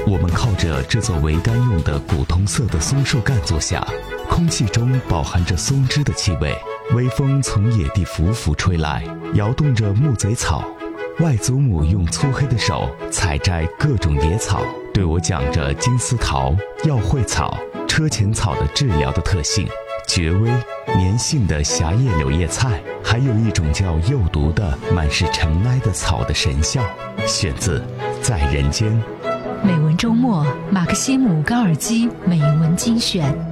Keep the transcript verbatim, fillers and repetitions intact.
我们靠着这座桅杆用的古铜色的松树干坐下，空气中饱含着松枝的气味，微风从野地拂拂吹来，摇动着木贼草。外祖母用粗黑的手采摘各种野草，对我讲着金丝桃、药会草、车前草的治疗的特性，绝微粘性的狭叶柳叶菜，还有一种叫幼毒的满是尘埃的草的神效。选自《在人间》。 美文周末，马克西姆·高尔基美文精选。